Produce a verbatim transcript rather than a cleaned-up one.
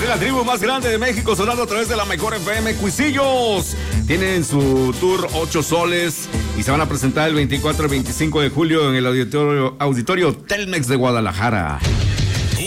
la tribu más grande de México, sonando a través de la mejor F M. Cuisillos tienen su tour Ocho Soles y se van a presentar el veinticuatro y veinticinco de julio en el auditorio, auditorio Telmex de Guadalajara.